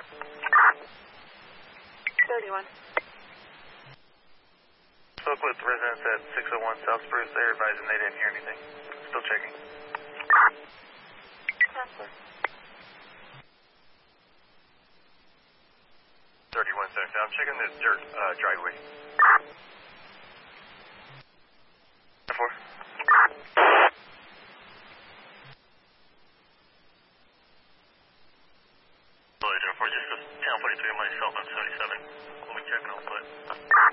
31. Spoke with residents at 601 South Spruce. They're advising they didn't hear anything. Still checking. Counselor. 31 seconds. I'm checking this dirt driveway. 4. Just 1043 on my cell phone 77. We'll be checking on foot.